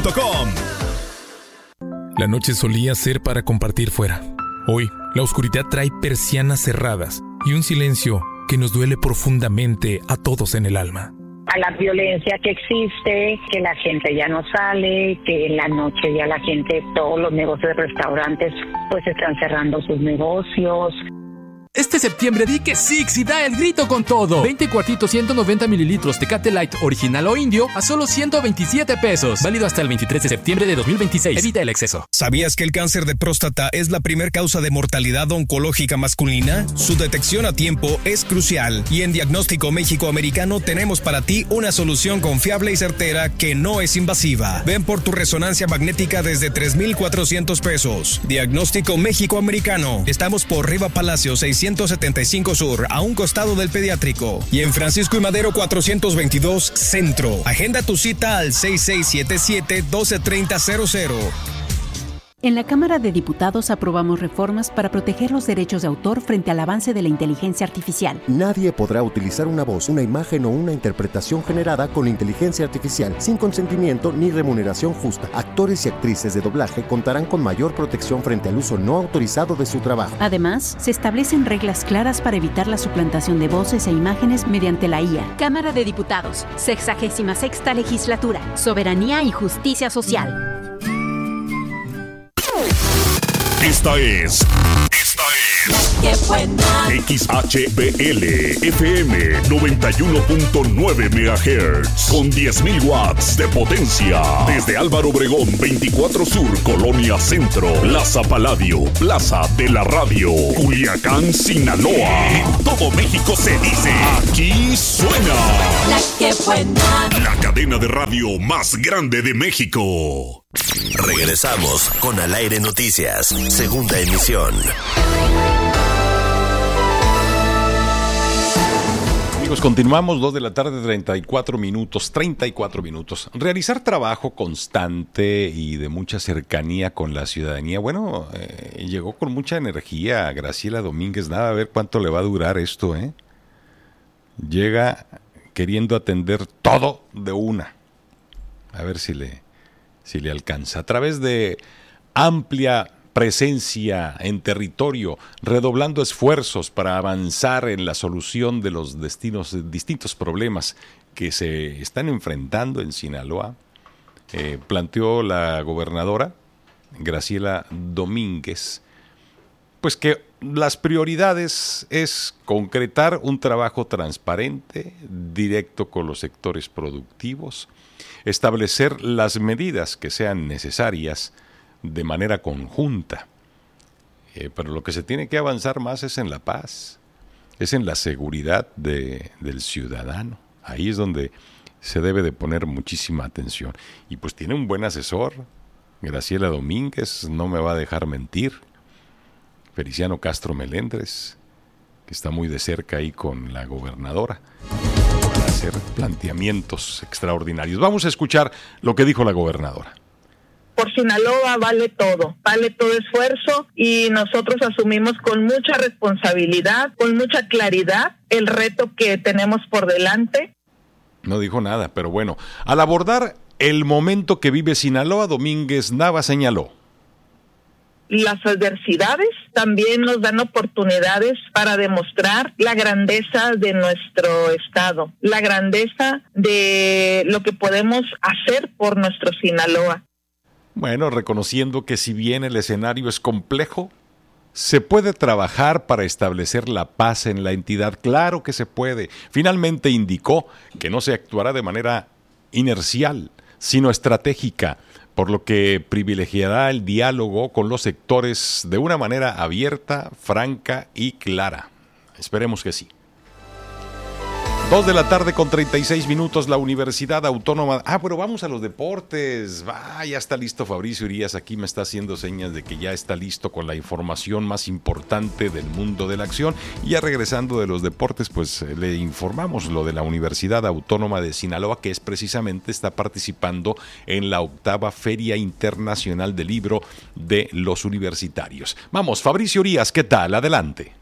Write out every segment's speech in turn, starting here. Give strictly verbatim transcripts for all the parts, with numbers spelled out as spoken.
punto com. La noche solía ser para compartir fuera. Hoy, la oscuridad trae persianas cerradas y un silencio que nos duele profundamente a todos en el alma. A la violencia que existe, que la gente ya no sale, que en la noche ya la gente, todos los negocios de restaurantes, pues están cerrando sus negocios. Este septiembre di que Six y da el grito con todo. veinte cuartitos ciento noventa mililitros Tecate Light original o indio a solo ciento veintisiete pesos. Válido hasta el veintitrés de septiembre de dos mil veintiséis. Evita el exceso. ¿Sabías que el cáncer de próstata es la primer causa de mortalidad oncológica masculina? Su detección a tiempo es crucial y en Diagnóstico México Americano tenemos para ti una solución confiable y certera que no es invasiva. Ven por tu resonancia magnética desde tres mil cuatrocientos pesos. Diagnóstico México Americano. Estamos por Riva Palacio seiscientos setenta y cinco Sur, a un costado del pediátrico. Y en Francisco y Madero cuatrocientos veintidós Centro. Agenda tu cita al seis seis siete siete, uno dos tres cero cero. En la Cámara de Diputados aprobamos reformas para proteger los derechos de autor frente al avance de la inteligencia artificial. Nadie podrá utilizar una voz, una imagen o una interpretación generada con inteligencia artificial sin consentimiento ni remuneración justa. Actores y actrices de doblaje contarán con mayor protección frente al uso no autorizado de su trabajo. Además, se establecen reglas claras para evitar la suplantación de voces e imágenes mediante la I A. Cámara de Diputados, sexagésima sexta Legislatura, Soberanía y Justicia Social. Esta es, esta es ¡Qué buena! X H B L F M noventa y uno punto nueve megahertz con diez mil watts de potencia. Desde Álvaro Obregón veinticuatro Sur, Colonia Centro, Plaza Paladio, Plaza de la Radio, Culiacán, Sinaloa. En todo México se dice, aquí suena La Qué Buena, la cadena de radio más grande de México. Regresamos con Al Aire Noticias, segunda emisión. Amigos, continuamos, dos de la tarde, treinta y cuatro minutos, treinta y cuatro minutos. Realizar trabajo constante y de mucha cercanía con la ciudadanía. Bueno, eh, llegó con mucha energía Graciela Domínguez. Nada, a ver cuánto le va a durar esto, ¿eh? Llega queriendo atender todo de una. A ver si le... si le alcanza, a través de amplia presencia en territorio, redoblando esfuerzos para avanzar en la solución de los destinos, distintos problemas que se están enfrentando en Sinaloa, eh, planteó la gobernadora Graciela Domínguez, pues que las prioridades es concretar un trabajo transparente, directo con los sectores productivos, establecer las medidas que sean necesarias de manera conjunta. Eh, pero lo que se tiene que avanzar más es en la paz, es en la seguridad de, del ciudadano. Ahí es donde se debe de poner muchísima atención. Y pues tiene un buen asesor, Graciela Domínguez, no me va a dejar mentir, Feliciano Castro Melendres, que está muy de cerca ahí con la gobernadora, para hacer planteamientos extraordinarios. Vamos a escuchar lo que dijo la gobernadora. Por Sinaloa vale todo, vale todo esfuerzo y nosotros asumimos con mucha responsabilidad, con mucha claridad el reto que tenemos por delante. No dijo nada, pero bueno, al abordar el momento que vive Sinaloa, Domínguez Nava señaló: las adversidades también nos dan oportunidades para demostrar la grandeza de nuestro estado, la grandeza de lo que podemos hacer por nuestro Sinaloa. Bueno, reconociendo que si bien el escenario es complejo, se puede trabajar para establecer la paz en la entidad. Claro que se puede. Finalmente indicó que no se actuará de manera inercial, sino estratégica, por lo que privilegiará el diálogo con los sectores de una manera abierta, franca y clara. Esperemos que sí. Dos de la tarde con treinta y seis minutos, la Universidad Autónoma... Ah, pero vamos a los deportes. Va, ya está listo Fabricio Urías, aquí me está haciendo señas de que ya está listo con la información más importante del mundo de la acción. Y ya regresando de los deportes, pues le informamos lo de la Universidad Autónoma de Sinaloa, que es precisamente está participando en la octava Feria Internacional del Libro de los Universitarios. Vamos, Fabricio Urías, ¿qué tal? Adelante.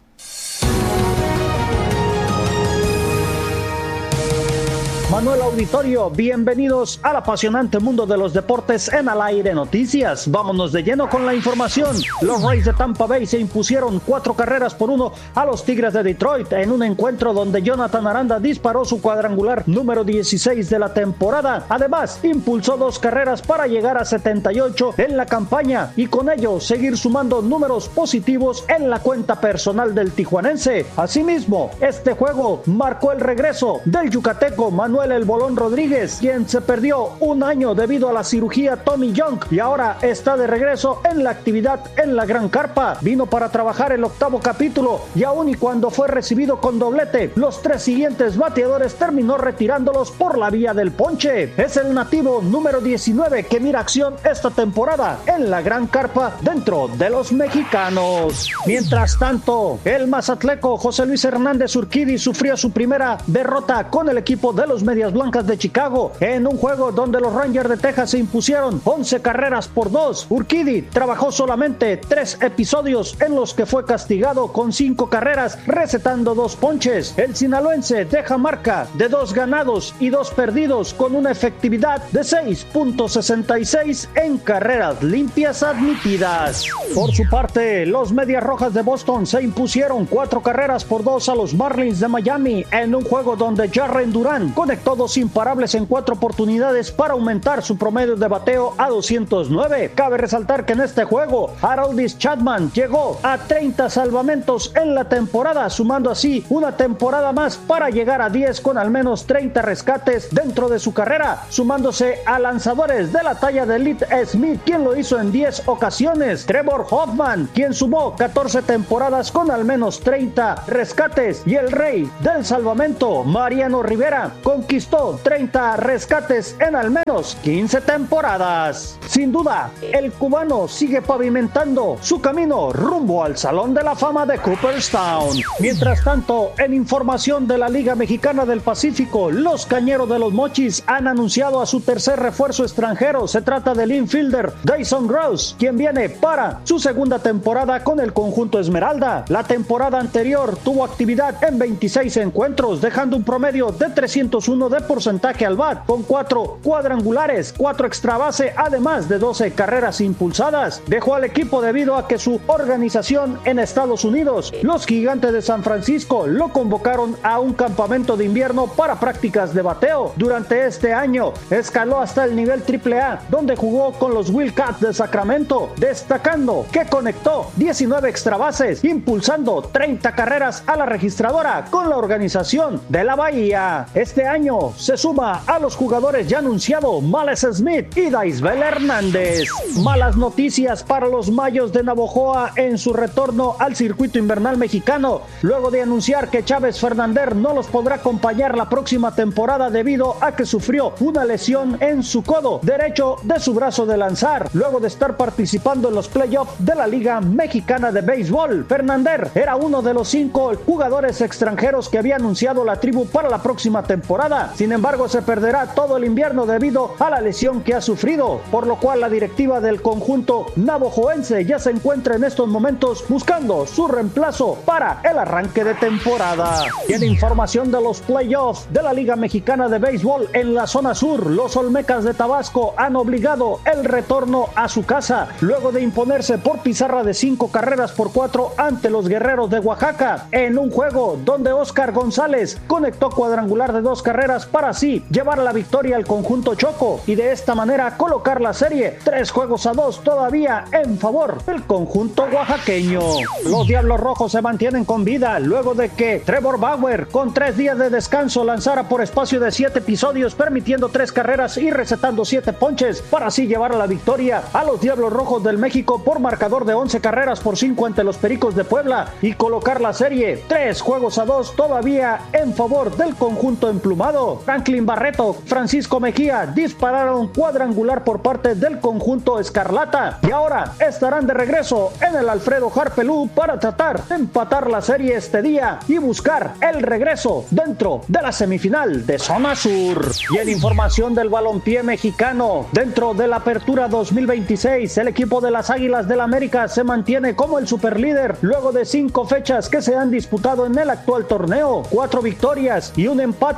Manuel Auditorio, bienvenidos al apasionante mundo de los deportes en Al Aire Noticias. Vámonos de lleno con la información. Los Rays de Tampa Bay se impusieron cuatro carreras por uno a los Tigres de Detroit en un encuentro donde Jonathan Aranda disparó su cuadrangular número dieciséis de la temporada. Además, impulsó dos carreras para llegar a setenta y ocho en la campaña y con ello seguir sumando números positivos en la cuenta personal del tijuanense. Asimismo, este juego marcó el regreso del yucateco Manuel El Bolón Rodríguez, quien se perdió un año debido a la cirugía Tommy John y ahora está de regreso en la actividad en la Gran Carpa. Vino para trabajar el octavo capítulo y aun y cuando fue recibido con doblete, los tres siguientes bateadores terminó retirándolos por la vía del ponche. Es el nativo número diecinueve que mira acción esta temporada en la Gran Carpa dentro de los mexicanos. Mientras tanto, el mazatleco José Luis Hernández Urquidy sufrió su primera derrota con el equipo de los Medias Blancas de Chicago en un juego donde los Rangers de Texas se impusieron once carreras por dos. Urquidy trabajó solamente tres episodios en los que fue castigado con cinco carreras, recetando dos ponches. El sinaloense deja marca de dos ganados y dos perdidos con una efectividad de seis punto sesenta y seis en carreras limpias admitidas. Por su parte, los Medias Rojas de Boston se impusieron cuatro carreras por dos a los Marlins de Miami en un juego donde Jarren Duran conectó dos imparables en cuatro oportunidades para aumentar su promedio de bateo a doscientos nueve. Cabe resaltar que en este juego, Aroldis Chapman llegó a treinta salvamentos en la temporada, sumando así una temporada más para llegar a diez con al menos treinta rescates dentro de su carrera, sumándose a lanzadores de la talla de Lee Smith, quien lo hizo en diez ocasiones, Trevor Hoffman, quien sumó catorce temporadas con al menos treinta rescates, y el rey del salvamento, Mariano Rivera, conquistó treinta rescates en al menos quince temporadas. Sin duda, el cubano sigue pavimentando su camino rumbo al Salón de la Fama de Cooperstown. Mientras tanto, en información de la Liga Mexicana del Pacífico, los Cañeros de los Mochis han anunciado a su tercer refuerzo extranjero. Se trata del infielder Dyson Gross, quien viene para su segunda temporada con el conjunto Esmeralda. La temporada anterior tuvo actividad en veintiséis encuentros, dejando un promedio de trescientos uno de porcentaje al bat, con cuatro cuadrangulares, cuatro extra base, además de doce carreras impulsadas. Dejó al equipo debido a que su organización en Estados Unidos, los Gigantes de San Francisco, lo convocaron a un campamento de invierno para prácticas de bateo. Durante este año escaló hasta el nivel triple A, donde jugó con los Wildcats de Sacramento, destacando que conectó diecinueve extra bases, impulsando treinta carreras a la registradora con la organización de la Bahía. Este año se suma a los jugadores ya anunciados Males Smith y Daisbel Hernández. Malas noticias para los Mayos de Navojoa en su retorno al circuito invernal mexicano, luego de anunciar que Chávez Fernández no los podrá acompañar la próxima temporada debido a que sufrió una lesión en su codo derecho de su brazo de lanzar, luego de estar participando en los playoffs de la Liga Mexicana de Béisbol. Fernández era uno de los cinco jugadores extranjeros que había anunciado la tribu para la próxima temporada. Sin embargo, se perderá todo el invierno debido a la lesión que ha sufrido, por lo cual la directiva del conjunto navojoense ya se encuentra en estos momentos buscando su reemplazo para el arranque de temporada. Y en información de los playoffs de la Liga Mexicana de Béisbol en la zona sur, los Olmecas de Tabasco han obligado el retorno a su casa luego de imponerse por pizarra de cinco carreras por cuatro ante los Guerreros de Oaxaca en un juego donde Oscar González conectó cuadrangular de dos carreras para así llevar la victoria al conjunto Choco y de esta manera colocar la serie tres juegos a dos todavía en favor del conjunto oaxaqueño. Los Diablos Rojos se mantienen con vida luego de que Trevor Bauer, con tres días de descanso, lanzara por espacio de siete episodios, permitiendo tres carreras y recetando siete ponches para así llevar a la victoria a los Diablos Rojos del México por marcador de once carreras por cinco ante los Pericos de Puebla y colocar la serie tres juegos a dos todavía en favor del conjunto emplumado. Franklin Barreto, Francisco Mejía dispararon cuadrangular por parte del conjunto Escarlata y ahora estarán de regreso en el Alfredo Harpelú para tratar de empatar la serie este día y buscar el regreso dentro de la semifinal de Zona Sur. Y en información del balompié mexicano, dentro de la Apertura dos mil veintiséis, el equipo de las Águilas del América se mantiene como el superlíder luego de cinco fechas que se han disputado en el actual torneo, cuatro victorias y un empate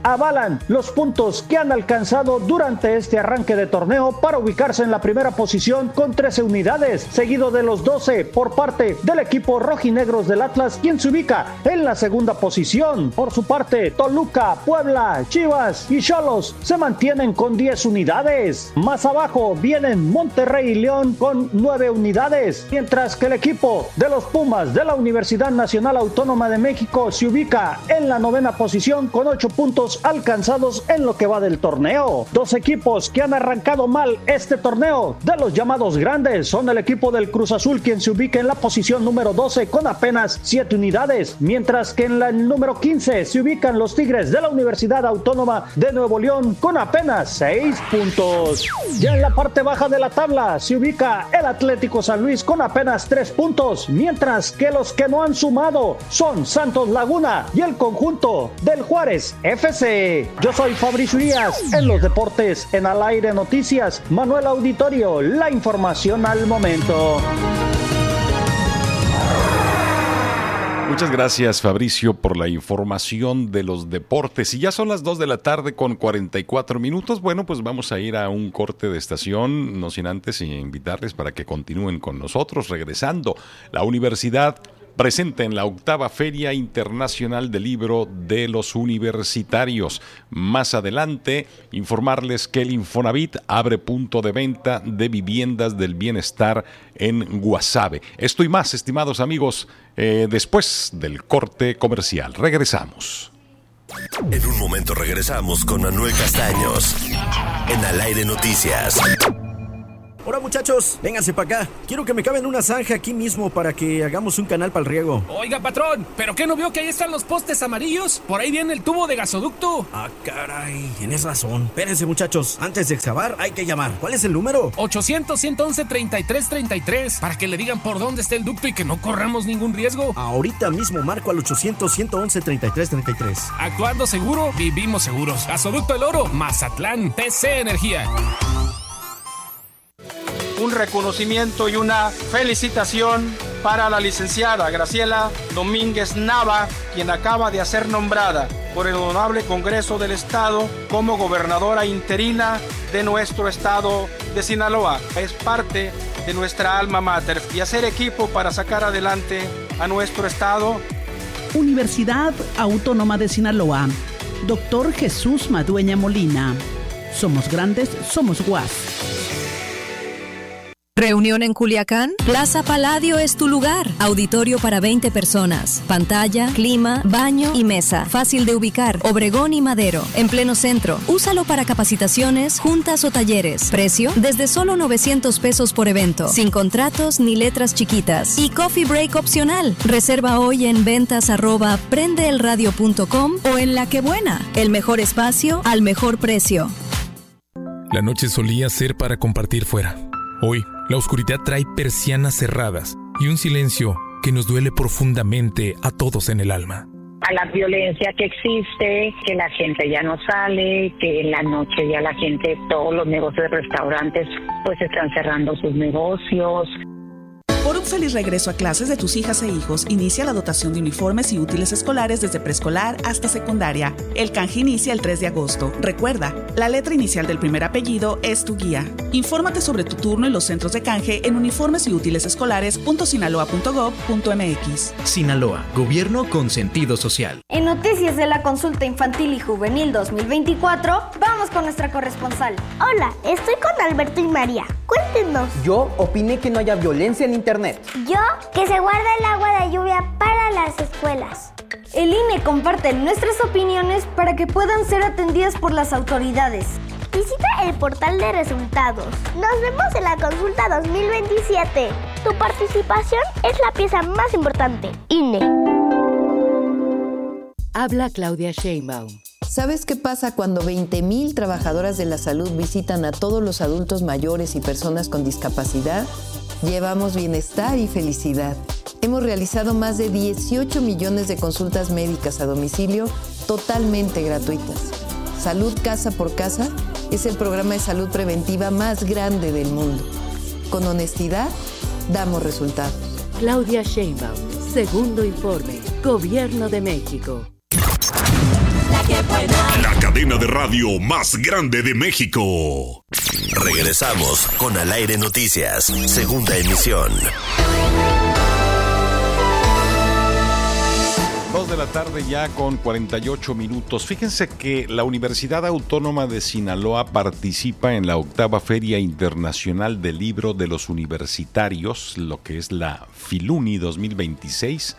avalan los puntos que han alcanzado durante este arranque de torneo para ubicarse en la primera posición con trece unidades, seguido de los doce por parte del equipo rojinegros del Atlas, quien se ubica en la segunda posición. Por su parte, Toluca, Puebla, Chivas y Xolos se mantienen con diez unidades. Más abajo vienen Monterrey y León con nueve unidades, mientras que el equipo de los Pumas de la Universidad Nacional Autónoma de México se ubica en la novena posición con ocho puntos alcanzados en lo que va del torneo. Dos equipos que han arrancado mal este torneo de los llamados grandes son el equipo del Cruz Azul, quien se ubica en la posición número doce con apenas siete unidades, mientras que en la el número quince se ubican los Tigres de la Universidad Autónoma de Nuevo León con apenas seis puntos. Ya en la parte baja de la tabla se ubica el Atlético San Luis con apenas tres puntos, mientras que los que no han sumado son Santos Laguna y el conjunto del Juárez F C. Yo soy Fabricio Díaz en los deportes en Al Aire Noticias. Manuel Auditorio, la información al momento. Muchas gracias, Fabricio, por la información de los deportes. Y ya son las dos de la tarde con cuarenta y cuatro minutos. Bueno, pues vamos a ir a un corte de estación, no sin antes invitarles para que continúen con nosotros. Regresando, la universidad presente en la octava Feria Internacional del Libro de los Universitarios. Más adelante, informarles que el Infonavit abre punto de venta de viviendas del bienestar en Guasave. Esto y más, estimados amigos, eh, después del corte comercial. Regresamos. En un momento regresamos con Manuel Castaños en Al Aire Noticias. Hola muchachos, vénganse para acá. Quiero que me caben una zanja aquí mismo para que hagamos un canal para el riego. Oiga, patrón, ¿pero qué no vio que ahí están los postes amarillos? Por ahí viene el tubo de gasoducto. Ah, caray, tienes razón. Espérense muchachos, antes de excavar hay que llamar. ¿Cuál es el número? ochocientos, ciento once, treinta y tres treinta y tres, para que le digan por dónde está el ducto y que no corramos ningún riesgo. Ahorita mismo marco al ochocientos, ciento once, treinta y tres treinta y tres. Actuando seguro, vivimos seguros. Gasoducto El Oro, Mazatlán, P C Energía. Un reconocimiento y una felicitación para la licenciada Graciela Domínguez Nava, quien acaba de ser nombrada por el Honorable Congreso del Estado como gobernadora interina de nuestro estado de Sinaloa. Es parte de nuestra alma mater y hacer equipo para sacar adelante a nuestro estado. Universidad Autónoma de Sinaloa. Doctor Jesús Madueña Molina. Somos grandes, somos U A S. Reunión en Culiacán. Plaza Paladio es tu lugar. Auditorio para veinte personas. Pantalla, clima, baño y mesa. Fácil de ubicar. Obregón y Madero. En pleno centro. Úsalo para capacitaciones, juntas o talleres. Precio desde solo novecientos pesos por evento. Sin contratos ni letras chiquitas. Y coffee break opcional. Reserva hoy en ventas arroba prendeelradio punto com o en La Que Buena. El mejor espacio al mejor precio. La noche solía ser para compartir fuera. Hoy, la oscuridad trae persianas cerradas y un silencio que nos duele profundamente a todos en el alma. A la violencia que existe, que la gente ya no sale, que en la noche ya la gente, todos los negocios de restaurantes, pues están cerrando sus negocios. Por un feliz regreso a clases de tus hijas e hijos, inicia la dotación de uniformes y útiles escolares desde preescolar hasta secundaria. El canje inicia el tres de agosto. Recuerda, la letra inicial del primer apellido es tu guía. Infórmate sobre tu turno y los centros de canje en uniformes y útiles escolares punto sinaloa punto gob punto mx. Sinaloa, gobierno con sentido social. En Noticias de la Consulta Infantil y Juvenil dos mil veinticuatro, vamos con nuestra corresponsal. Hola, estoy con Alberto y María. Cuéntenos. Yo opiné que no haya violencia en internet. Yo, que se guarda el agua de lluvia para las escuelas. El I N E comparte nuestras opiniones para que puedan ser atendidas por las autoridades. Visita el portal de resultados. Nos vemos en la consulta dos mil veintisiete. Tu participación es la pieza más importante. I N E. Habla Claudia Sheinbaum. ¿Sabes qué pasa cuando veinte mil trabajadoras de la salud visitan a todos los adultos mayores y personas con discapacidad? Llevamos bienestar y felicidad. Hemos realizado más de dieciocho millones de consultas médicas a domicilio totalmente gratuitas. Salud Casa por Casa es el programa de salud preventiva más grande del mundo. Con honestidad, damos resultados. Claudia Sheinbaum, segundo informe, Gobierno de México. La ¡Qué buena! La cadena de radio más grande de México. Regresamos con Al Aire Noticias, segunda emisión. Dos de la tarde ya con cuarenta y ocho minutos. Fíjense que la Universidad Autónoma de Sinaloa participa en la octava Feria Internacional del Libro de los Universitarios, lo que es la Filuni dos mil veintiséis,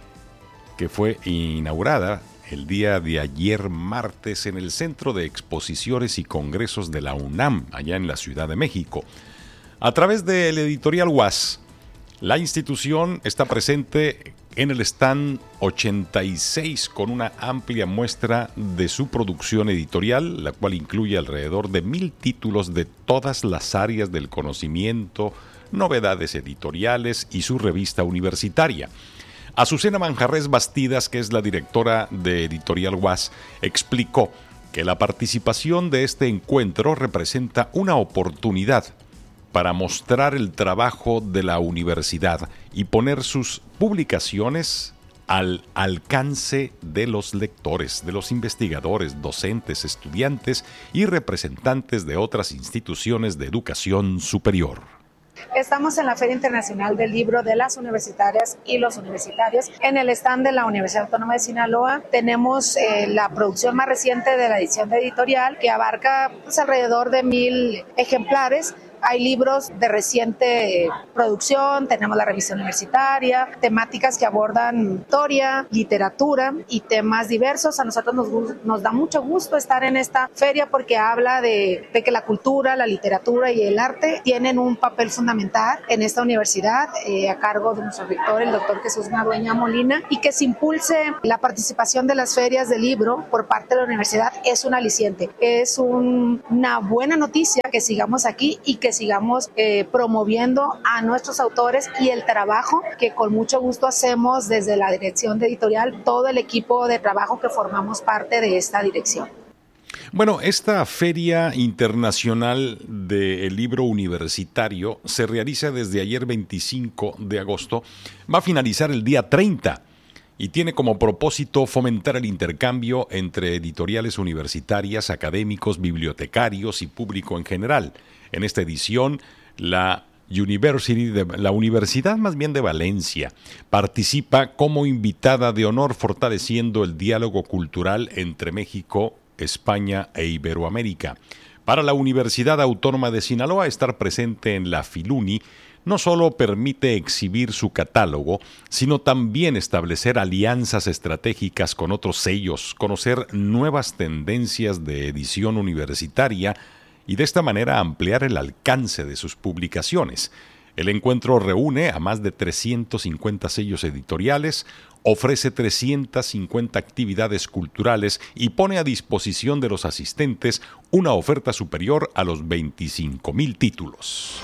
que fue inaugurada el día de ayer martes en el Centro de Exposiciones y Congresos de la UNAM, allá en la Ciudad de México. A través del editorial U A S, la institución está presente en el stand ochenta y seis con una amplia muestra de su producción editorial, la cual incluye alrededor de mil títulos de todas las áreas del conocimiento, novedades editoriales y su revista universitaria. Azucena Manjarrés Bastidas, que es la directora de Editorial U A S, explicó que la participación de este encuentro representa una oportunidad para mostrar el trabajo de la universidad y poner sus publicaciones al alcance de los lectores, de los investigadores, docentes, estudiantes y representantes de otras instituciones de educación superior. Estamos en la Feria Internacional del Libro de las Universitarias y los Universitarios. En el stand de la Universidad Autónoma de Sinaloa tenemos eh, la producción más reciente de la edición de editorial, que abarca pues, alrededor de mil ejemplares. Hay libros de reciente producción, tenemos la revista universitaria, temáticas que abordan historia, literatura y temas diversos. A nosotros nos, nos da mucho gusto estar en esta feria porque habla de, de que la cultura, la literatura y el arte tienen un papel fundamental en esta universidad, eh, a cargo de nuestro rector, el doctor Jesús Madueña Molina, y que se impulse la participación de las ferias de libro por parte de la universidad es un aliciente. Es un, una buena noticia que sigamos aquí y que sigamos eh, promoviendo a nuestros autores y el trabajo que con mucho gusto hacemos desde la dirección de editorial, todo el equipo de trabajo que formamos parte de esta dirección. Bueno, esta Feria Internacional del Libro Universitario se realiza desde ayer veinticinco de agosto, va a finalizar el día treinta. Y tiene como propósito fomentar el intercambio entre editoriales universitarias, académicos, bibliotecarios y público en general. En esta edición, la University de, la Universidad más bien de Valencia participa como invitada de honor, fortaleciendo el diálogo cultural entre México, España e Iberoamérica. Para la Universidad Autónoma de Sinaloa, estar presente en la Filuni no solo permite exhibir su catálogo, sino también establecer alianzas estratégicas con otros sellos, conocer nuevas tendencias de edición universitaria y de esta manera ampliar el alcance de sus publicaciones. El encuentro reúne a más de trescientos cincuenta sellos editoriales, ofrece trescientas cincuenta actividades culturales y pone a disposición de los asistentes una oferta superior a los veinticinco mil títulos.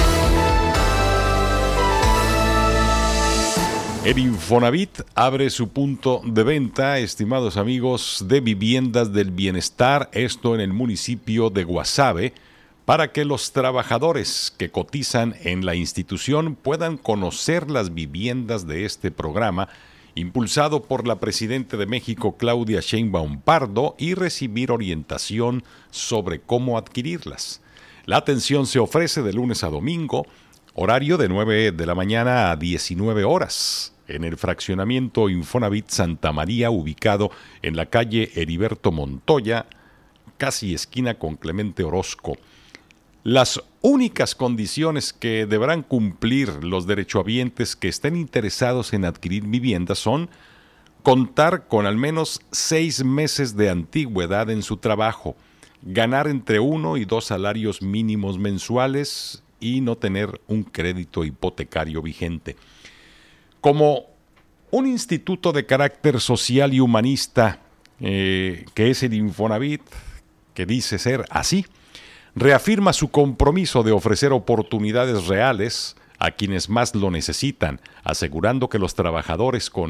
El Infonavit abre su punto de venta, estimados amigos, de viviendas del bienestar, esto en el municipio de Guasave, para que los trabajadores que cotizan en la institución puedan conocer las viviendas de este programa, impulsado por la Presidenta de México, Claudia Sheinbaum Pardo, y recibir orientación sobre cómo adquirirlas. La atención se ofrece de lunes a domingo, horario de nueve de la mañana a diecinueve horas. En el fraccionamiento Infonavit Santa María, ubicado en la calle Heriberto Montoya, casi esquina con Clemente Orozco. Las únicas condiciones que deberán cumplir los derechohabientes que estén interesados en adquirir viviendas son contar con al menos seis meses de antigüedad en su trabajo, ganar entre uno y dos salarios mínimos mensuales y no tener un crédito hipotecario vigente. Como un instituto de carácter social y humanista, eh, que es el Infonavit, que dice ser así, reafirma su compromiso de ofrecer oportunidades reales a quienes más lo necesitan, asegurando que los trabajadores con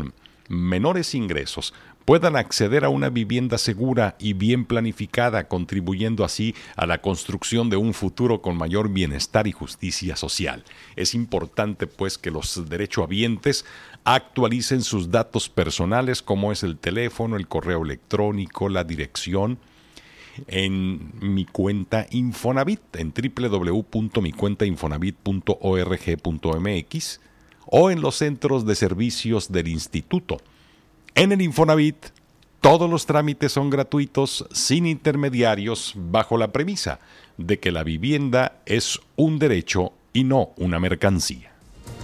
menores ingresos puedan acceder a una vivienda segura y bien planificada, contribuyendo así a la construcción de un futuro con mayor bienestar y justicia social. Es importante, pues, que los derechohabientes actualicen sus datos personales, como es el teléfono, el correo electrónico, la dirección, en mi cuenta Infonavit, en doble u doble u doble u punto mi cuenta infonavit punto org punto m x o en los centros de servicios del instituto. En el Infonavit, todos los trámites son gratuitos, sin intermediarios, bajo la premisa de que la vivienda es un derecho y no una mercancía.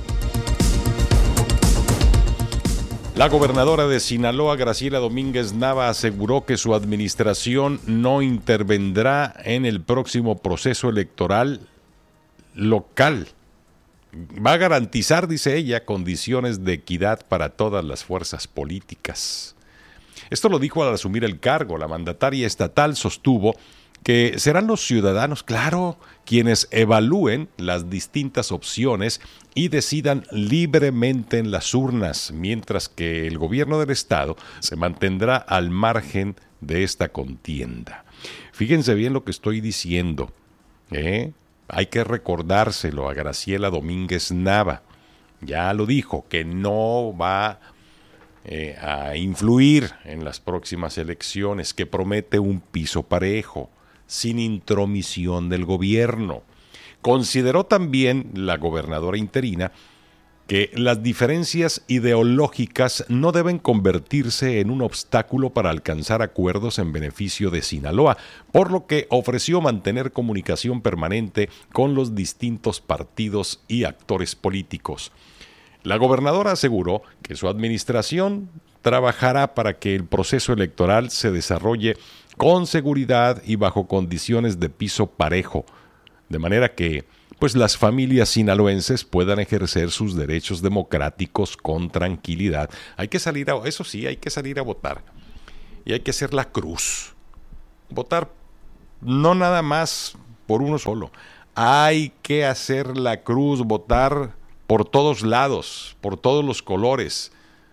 La gobernadora de Sinaloa, Graciela Domínguez Nava, aseguró que su administración no intervendrá en el próximo proceso electoral local. Va a garantizar, dice ella, condiciones de equidad para todas las fuerzas políticas. Esto lo dijo al asumir el cargo. La mandataria estatal sostuvo que serán los ciudadanos, claro, quienes evalúen las distintas opciones y decidan libremente en las urnas, mientras que el gobierno del estado se mantendrá al margen de esta contienda. Fíjense bien lo que estoy diciendo, ¿eh? Hay que recordárselo a Graciela Domínguez Nava. Ya lo dijo, que no va eh, a influir en las próximas elecciones, que promete un piso parejo, sin intromisión del gobierno. Consideró también la gobernadora interina que las diferencias ideológicas no deben convertirse en un obstáculo para alcanzar acuerdos en beneficio de Sinaloa, por lo que ofreció mantener comunicación permanente con los distintos partidos y actores políticos. La gobernadora aseguró que su administración trabajará para que el proceso electoral se desarrolle con seguridad y bajo condiciones de piso parejo, de manera que pues las familias sinaloenses puedan ejercer sus derechos democráticos con tranquilidad. Hay que salir a, eso sí, hay que salir a votar. Y hay que hacer la cruz. Votar no nada más por uno solo. Hay que hacer la cruz, votar por todos lados, por todos los colores.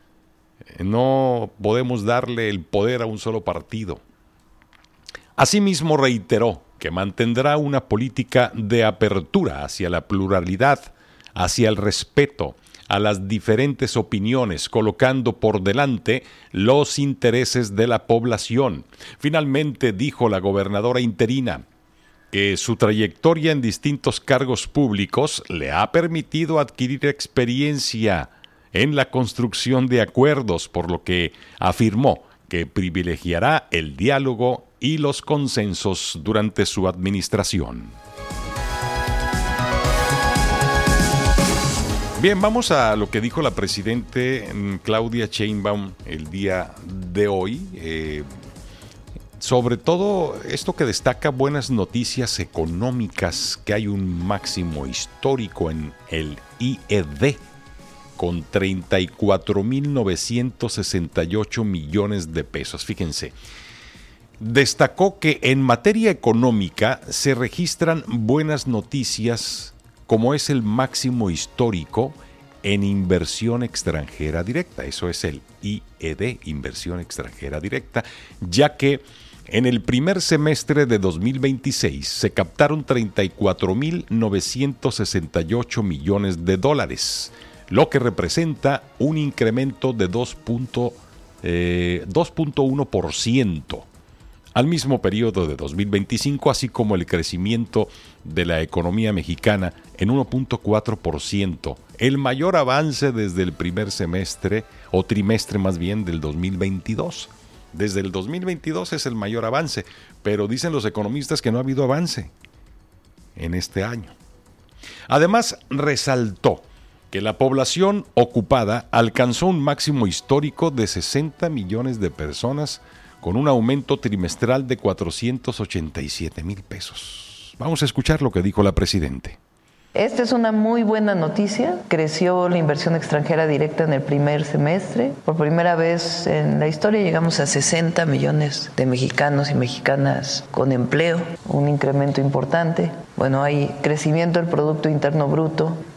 No podemos darle el poder a un solo partido. Asimismo, reiteró que mantendrá una política de apertura hacia la pluralidad, hacia el respeto a las diferentes opiniones, colocando por delante los intereses de la población. Finalmente, dijo la gobernadora interina que su trayectoria en distintos cargos públicos le ha permitido adquirir experiencia en la construcción de acuerdos, por lo que afirmó que privilegiará el diálogo y los consensos durante su administración. Bien, vamos a lo que dijo la presidente Claudia Sheinbaum el día de hoy. Eh, sobre todo esto que destaca buenas noticias económicas, que hay un máximo histórico en el I E D, con treinta y cuatro mil novecientos sesenta y ocho millones de pesos. Fíjense, destacó que en materia económica se registran buenas noticias, como es el máximo histórico en inversión extranjera directa. Eso es el I E D, inversión extranjera directa, ya que en el primer semestre de dos mil veintiséis se captaron treinta y cuatro mil novecientos sesenta y ocho millones de dólares, lo que representa un incremento de dos punto uno por ciento al mismo periodo de dos mil veinticinco, así como el crecimiento de la economía mexicana en uno punto cuatro por ciento, el mayor avance desde el primer semestre, o trimestre más bien, del dos mil veintidós. Desde el dos mil veintidós es el mayor avance, pero dicen los economistas que no ha habido avance en este año. Además, resaltó que la población ocupada alcanzó un máximo histórico de sesenta millones de personas, con un aumento trimestral de cuatrocientos ochenta y siete mil pesos. Vamos a escuchar lo que dijo la presidente. Esta es una muy buena noticia. Creció la inversión extranjera directa en el primer semestre. Por primera vez en la historia llegamos a sesenta millones de mexicanos y mexicanas con empleo, un incremento importante. Bueno, hay crecimiento del Producto Interno Bruto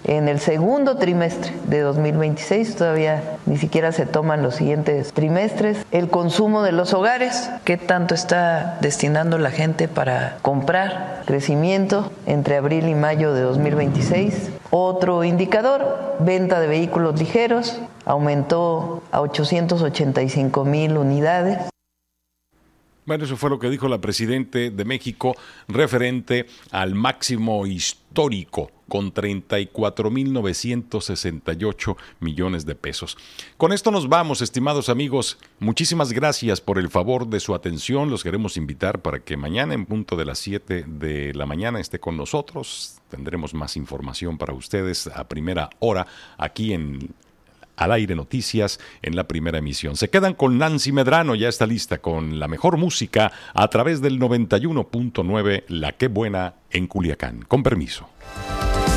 en el segundo trimestre de dos mil veintiséis, todavía ni siquiera se toman los siguientes trimestres. El consumo de los hogares, ¿qué tanto está destinando la gente para comprar? Crecimiento entre abril y mayo de dos mil veintiséis. Otro indicador, venta de vehículos ligeros, aumentó a ochocientos ochenta y cinco mil unidades. Bueno, eso fue lo que dijo la Presidenta de México referente al máximo histórico con treinta y cuatro mil novecientos sesenta y ocho millones de pesos. Con esto nos vamos, estimados amigos. Muchísimas gracias por el favor de su atención. Los queremos invitar para que mañana en punto de las siete de la mañana esté con nosotros. Tendremos más información para ustedes a primera hora aquí en Al Aire Noticias en la primera emisión. Se quedan con Nancy Medrano, ya está lista con la mejor música a través del noventa y uno punto nueve La Qué Buena en Culiacán. Con permiso.